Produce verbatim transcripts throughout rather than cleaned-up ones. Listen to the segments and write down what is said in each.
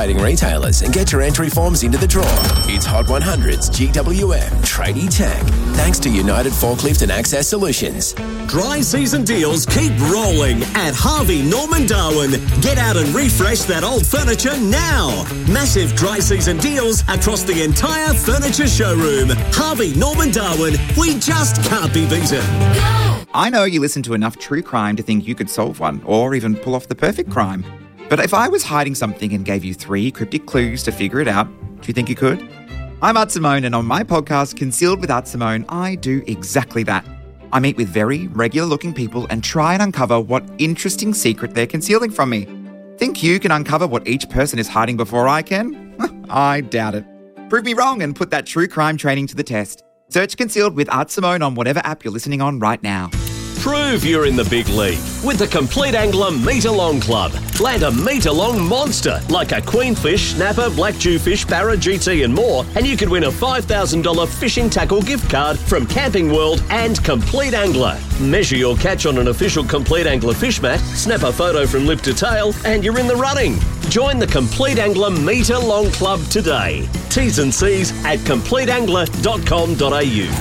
Retailers and get your entry forms into the draw. It's Hot one hundred's G W M Tradie Tech, thanks to United Forklift and Access Solutions. Dry season deals keep rolling at Harvey Norman Darwin. Get out and refresh that old furniture now. Massive dry season deals across the entire furniture showroom. Harvey Norman Darwin, we just can't be beaten. I know you listen to enough true crime to think you could solve one or even pull off the perfect crime. But if I was hiding something and gave you three cryptic clues to figure it out, do you think you could? I'm Art Simone, and on my podcast, Concealed with Art Simone, I do exactly that. I meet with very regular-looking people and try and uncover what interesting secret they're concealing from me. Think you can uncover what each person is hiding before I can? I doubt it. Prove me wrong and put that true crime training to the test. Search Concealed with Art Simone on whatever app you're listening on right now. Prove you're in the big league with the Complete Angler Metre-Long Club. Land a metre-long monster like a queenfish, snapper, black jewfish, barra, G T and more, and you could win a five thousand dollars fishing tackle gift card from Camping World and Complete Angler. Measure your catch on an official Complete Angler fish mat, snap a photo from lip to tail, and you're in the running. Join the Complete Angler Metre-Long Club today. T's and C's at complete angler dot com dot a u.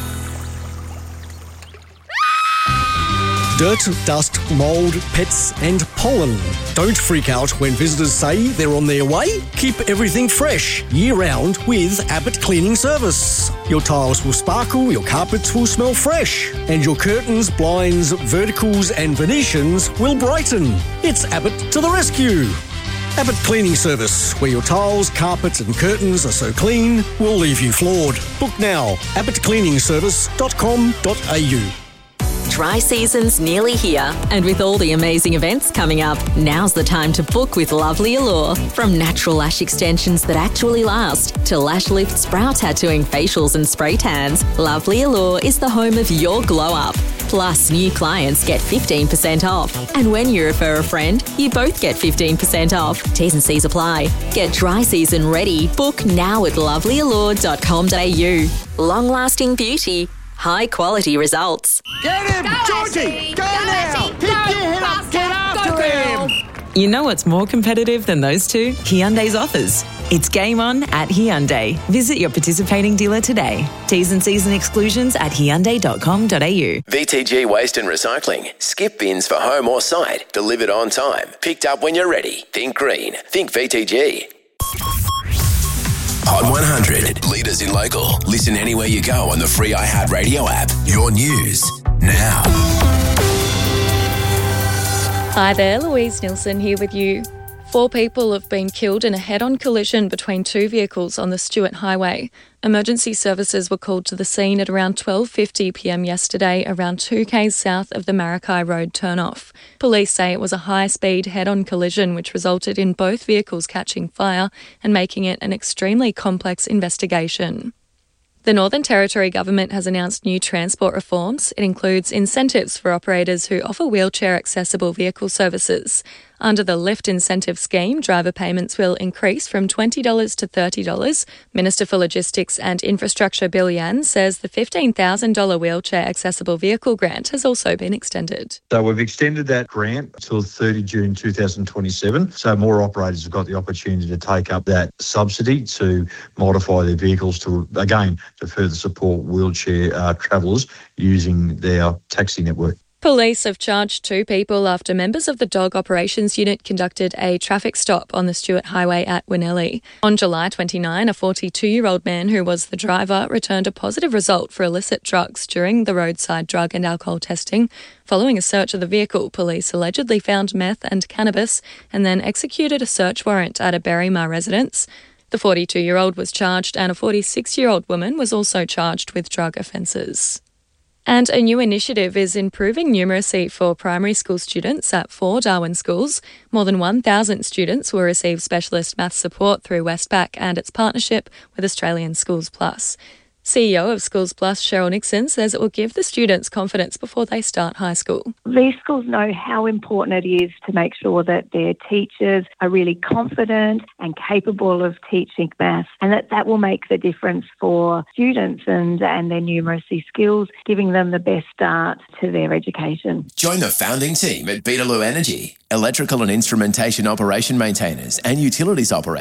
Dirt, dust, mould, pets and pollen. Don't freak out when visitors say they're on their way. Keep everything fresh year-round with Abbott Cleaning Service. Your tiles will sparkle, your carpets will smell fresh, and your curtains, blinds, verticals and Venetians will brighten. It's Abbott to the rescue. Abbott Cleaning Service, where your tiles, carpets and curtains are so clean, we'll leave you floored. Book now, abbott cleaning service dot com dot a u. Dry season's nearly here, and with all the amazing events coming up, now's the time to book with Lovely Allure. From natural lash extensions that actually last to lash lifts, brow tattooing, facials and spray tans, Lovely Allure is the home of your glow up. Plus, new clients get fifteen percent off. And when you refer a friend, you both get fifteen percent off. T's and C's apply. Get dry season ready. Book now at lovely allure dot com dot a u. Long-lasting beauty. High quality results. Get him! Go Georgie! Ashley. Go, go now! Ashley. Pick go, your head up! Get after him! You know what's more competitive than those two? Hyundai's offers. It's game on at Hyundai. Visit your participating dealer today. T's and C's and exclusions at hyundai dot com dot a u. V T G Waste and Recycling. Skip bins for home or site. Delivered on time. Picked up when you're ready. Think green. Think V T G. Hot one hundred. Leaders in local. Listen anywhere you go on the free iHeartRadio app. Your news now. Hi there, Louise Nilsson here with you. Four people have been killed in a head-on collision between two vehicles on the Stewart Highway. Emergency services were called to the scene at around twelve fifty p m yesterday, around two k's south of the Maracay Road turnoff. Police say it was a high-speed head-on collision which resulted in both vehicles catching fire and making it an extremely complex investigation. The Northern Territory Government has announced new transport reforms. It includes incentives for operators who offer wheelchair-accessible vehicle services. Under the Lift Incentive Scheme, driver payments will increase from twenty dollars to thirty dollars. Minister for Logistics and Infrastructure Bill Yan says the fifteen thousand dollars wheelchair-accessible vehicle grant has also been extended. So we've extended that grant until thirtieth of June two thousand twenty-seven. So more operators have got the opportunity to take up that subsidy to modify their vehicles to, again, to further support wheelchair uh, travellers using their taxi network. Police have charged two people after members of the Dog Operations Unit conducted a traffic stop on the Stewart Highway at Winnelly. On July twenty-ninth, a forty-two-year-old man who was the driver returned a positive result for illicit drugs during the roadside drug and alcohol testing. Following a search of the vehicle, police allegedly found meth and cannabis and then executed a search warrant at a Berrima residence. The forty-two-year-old was charged and a forty-six-year-old woman was also charged with drug offences. And a new initiative is improving numeracy for primary school students at four Darwin schools. More than one thousand students will receive specialist maths support through Westpac and its partnership with Australian Schools Plus. C E O of Schools Plus, Cheryl Nixon, says it will give the students confidence before they start high school. These schools know how important it is to make sure that their teachers are really confident and capable of teaching maths, and that that will make the difference for students and, and their numeracy skills, giving them the best start to their education. Join the founding team at Beetaloo Energy, electrical and instrumentation operation maintainers and utilities operators.